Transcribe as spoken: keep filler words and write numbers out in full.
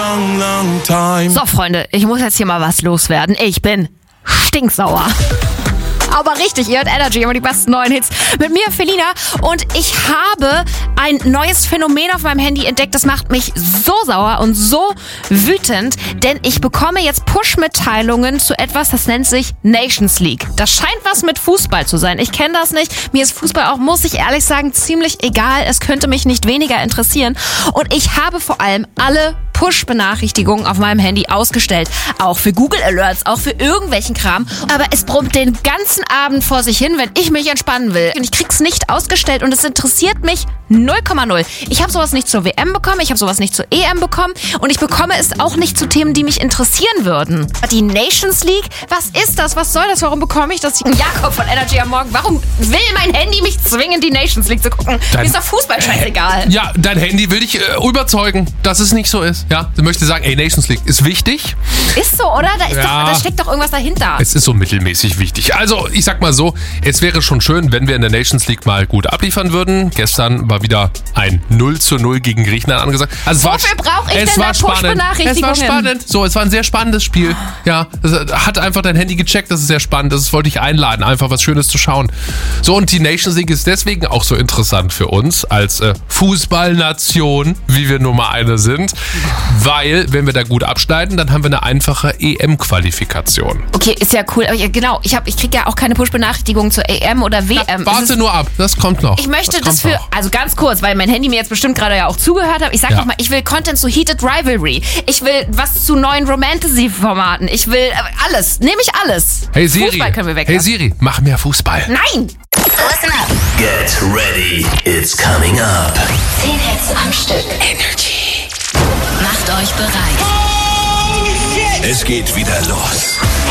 long, long time. So, Freunde, ich muss jetzt hier mal was loswerden. Ich bin stinksauer. Aber richtig, ihr hört Energy, immer die besten neuen Hits. Mit mir, Felina. Und ich habe ein neues Phänomen auf meinem Handy entdeckt. Das macht mich so sauer und so wütend. Denn ich bekomme jetzt Push-Mitteilungen zu etwas, das nennt sich Nations League. Das scheint was mit Fußball zu sein. Ich kenne das nicht. Mir ist Fußball auch, muss ich ehrlich sagen, ziemlich egal. Es könnte mich nicht weniger interessieren. Und ich habe vor allem alle Push-Benachrichtigungen auf meinem Handy ausgestellt. Auch für Google Alerts, auch für irgendwelchen Kram. Aber es brummt den ganzen Abend vor sich hin, wenn ich mich entspannen will. Und ich krieg's nicht ausgestellt und es interessiert mich null Komma null. Ich habe sowas nicht zur W M bekommen, ich habe sowas nicht zur E M bekommen und ich bekomme es auch nicht zu Themen, die mich interessieren würden. Die Nations League? Was ist das? Was soll das? Warum bekomme ich das? Jakob von Energy am Morgen, warum will mein Handy mich zwingen, die Nations League zu gucken? Dein, Mir ist doch Fußball scheißegal. Ja, dein Handy will dich äh, überzeugen, dass es nicht so ist. Ja, du möchtest sagen, ey, Nations League ist wichtig. Ist so, oder? Da, ist Ja. doch, da steckt doch irgendwas dahinter. Es ist so mittelmäßig wichtig. Also, ich sag mal so, es wäre schon schön, wenn wir in der Nations League mal gut abliefern würden. Gestern war wieder ein null zu null gegen Griechenland angesagt. Also Wofür brauche ich es denn war da spannend. Push-Benachrichtigungen? Es war spannend. So, es war ein sehr spannendes Spiel. Ja, es hat einfach dein Handy gecheckt, das ist sehr spannend. Das wollte ich einladen, einfach was Schönes zu schauen. So, und die Nations League ist deswegen auch so interessant für uns als äh, Fußballnation, wie wir Nummer eine sind. Weil, wenn wir da gut abschneiden, dann haben wir eine einfache E M-Qualifikation. Okay, ist ja cool. Aber ja, genau, ich, hab, ich kriege ja auch keine Push-Benachrichtigungen zur E M oder W M. Ja, warte nur ab, das kommt noch. Ich möchte das, das für, noch. also ganz kurz, weil mein Handy mir jetzt bestimmt gerade ja auch zugehört hat. Ich sag Ja. nochmal, ich will Content zu Heated Rivalry. Ich will was zu neuen Romantasy-Formaten. Ich will äh, alles. Nehme ich alles. Hey Siri, Fußball können wir weg. hey Siri, mach mehr Fußball. Nein! Listen up. Get ready, it's coming up. Zehn Hits am Stück. Energy. Macht euch bereit. Es geht wieder los.